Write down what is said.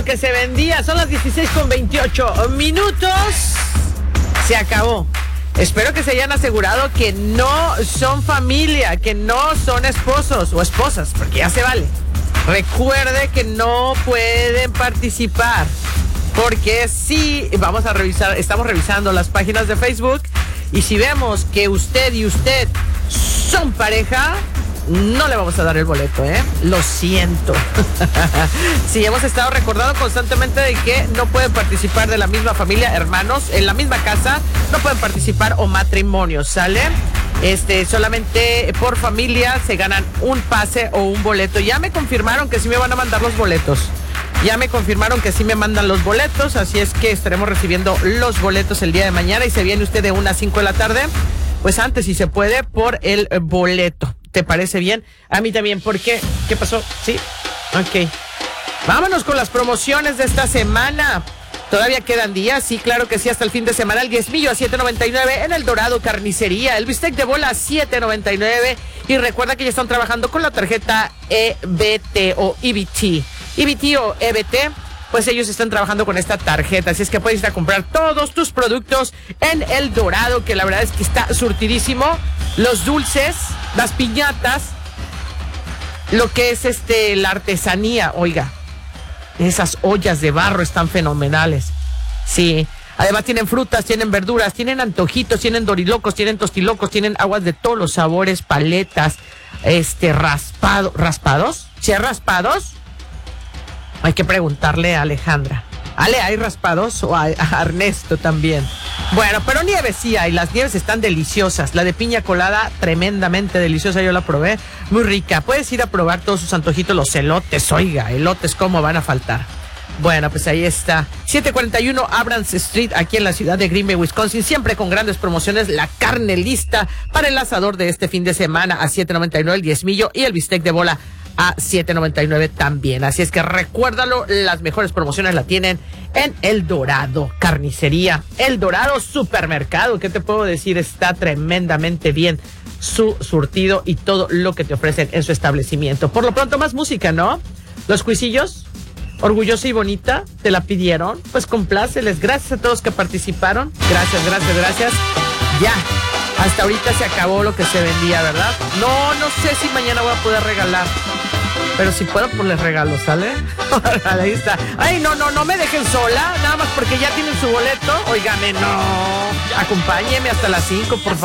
lo que se vendía. Son las 16:28 Se acabó. Espero que se hayan asegurado que no son familia, que no son esposos o esposas, porque ya se vale. Recuerde que no pueden participar, porque si vamos a revisar, estamos revisando las páginas de Facebook, y si vemos que usted y usted son pareja, no le vamos a dar el boleto, Lo siento. Sí, hemos estado recordando constantemente de que no pueden participar de la misma familia, hermanos, en la misma casa, no pueden participar o matrimonios, ¿sale? Solamente por familia se ganan un pase o un boleto. Ya me confirmaron que sí me van a mandar los boletos. Ya me confirmaron que sí me mandan los boletos, así es que estaremos recibiendo los boletos el día de mañana, y se viene usted de 1 a 5 de la tarde, pues antes si se puede, por el boleto. ¿Te parece bien? A mí también. ¿Por qué? ¿Qué pasó? ¿Sí? Ok. Vámonos con las promociones de esta semana. ¿Todavía quedan días? Sí, claro que sí, hasta el fin de semana. El diezmillo a $7.99 en El Dorado Carnicería. El bistec de bola a $7.99. Y recuerda que ya están trabajando con la tarjeta EBT o EBT. EBT o EBT, pues ellos están trabajando con esta tarjeta. Así es que puedes ir a comprar todos tus productos en El Dorado, que la verdad es que está surtidísimo. Los dulces, las piñatas, lo que es la artesanía, oiga, esas ollas de barro están fenomenales. Sí, además tienen frutas, tienen verduras, tienen antojitos, tienen dorilocos, tienen tostilocos, tienen aguas de todos los sabores, paletas, ¿raspados? ¿Sí, raspados? Hay que preguntarle a Alejandra. Ale, ¿hay raspados? O a Ernesto también. Bueno, pero nieves sí hay. Las nieves están deliciosas. La de piña colada, tremendamente deliciosa. Yo la probé. Muy rica. Puedes ir a probar todos sus antojitos. Los elotes, oiga. Elotes, ¿cómo van a faltar? Bueno, pues ahí está. 741 Abrams Street, aquí en la ciudad de Green Bay, Wisconsin. Siempre con grandes promociones. La carne lista para el asador de este fin de semana a $7.99 el diezmillo, y el bistec de bola a $7.99 también. Así es que recuérdalo, las mejores promociones la tienen en El Dorado Carnicería. El Dorado Supermercado, ¿qué te puedo decir? Está tremendamente bien su surtido y todo lo que te ofrecen en su establecimiento. Por lo pronto, más música, ¿no? Los cuisillos, Orgullosa y Bonita, ¿te la pidieron? Pues compláceles. Gracias a todos que participaron. Gracias. Ya, hasta ahorita se acabó lo que se vendía, ¿verdad? No sé si mañana voy a poder regalar, pero si puedo, pues les regalo, ¿sale? Ahí está. Ay, no me dejen sola, nada más porque ya tienen su boleto. Óigame, no. Acompáñenme hasta las 5, por favor.